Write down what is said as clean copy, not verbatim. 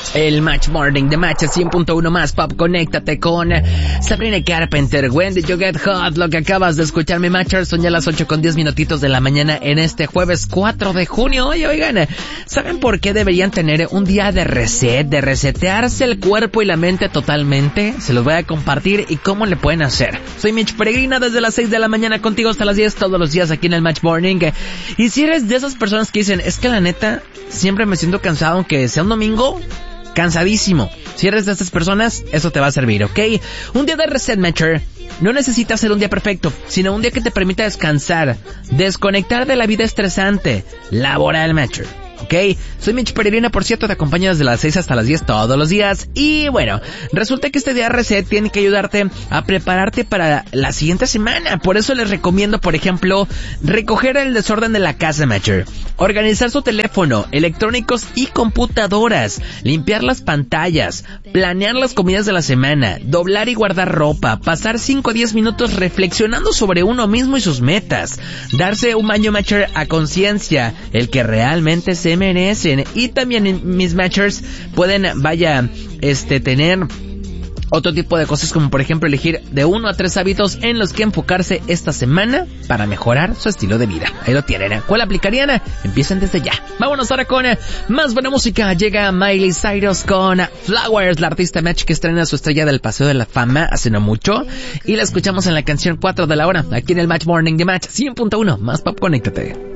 El Match Morning de Match 100.1 más pop. Conéctate con Sabrina Carpenter, When Did You Get Hot. Lo que acabas de escuchar, mi Matchers, son ya las 8:10 de la mañana en este jueves 4 de junio. Oye, oigan, ¿saben por qué deberían tener un día de reset, de resetearse el cuerpo y la mente totalmente? Se los voy a compartir y cómo le pueden hacer. Soy Mitch Peregrina, desde las 6 de la mañana contigo hasta las 10 todos los días aquí en el Match Morning. Y si eres de esas personas que dicen, es que la neta siempre me siento cansado aunque sea un domingo, cansadísimo. Si eres de estas personas, eso te va a servir, ¿ok? Un día de reset, Matcher, no necesita ser un día perfecto, sino un día que te permita descansar, desconectar de la vida estresante, laboral, Matcher. ¿Ok? Soy Mitch Peregrina, por cierto, te acompaño desde las 6 hasta las 10 todos los días. Y bueno, resulta que este día reset tiene que ayudarte a prepararte para la siguiente semana. Por eso les recomiendo, por ejemplo, recoger el desorden de la casa, Matcher, organizar su teléfono, electrónicos y computadoras, limpiar las pantallas, planear las comidas de la semana, doblar y guardar ropa, pasar 5 o 10 minutos reflexionando sobre uno mismo y sus metas, darse un baño, Matcher, a conciencia, el que realmente se merecen. Y también mis Matchers pueden, tener otro tipo de cosas, como por ejemplo elegir de 1 a 3 hábitos en los que enfocarse esta semana para mejorar su estilo de vida. Ahí lo tienen. ¿Cuál aplicarían? Empiecen desde ya. Vámonos ahora con más buena música. Llega Miley Cyrus con Flowers, la artista Match que estrena su estrella del Paseo de la Fama hace no mucho. Y la escuchamos en la canción 4 de la hora, aquí en el Match Morning de Match 100.1. Más pop, conéctate.